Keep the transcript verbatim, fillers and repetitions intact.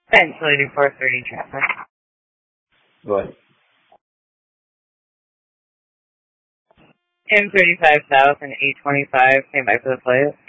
Potentially four thirty traffic. Go ahead. M thirty-five South and eight twenty-five came back to the flight.